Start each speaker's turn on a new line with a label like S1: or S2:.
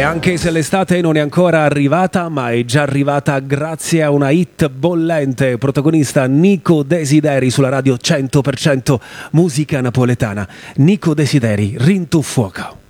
S1: anche se l'estate non è ancora arrivata, ma è già arrivata grazie a una hit bollente, protagonista Nico Desideri sulla radio 100% musica napoletana. Nico Desideri, Rintu Fuoco.